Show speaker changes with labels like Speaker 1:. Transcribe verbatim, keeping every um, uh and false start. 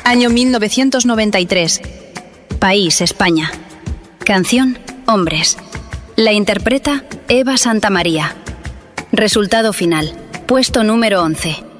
Speaker 1: Año mil novecientos noventa y tres. País, España. Canción, Hombres. La interpreta Eva Santamaría. Resultado final, puesto número once.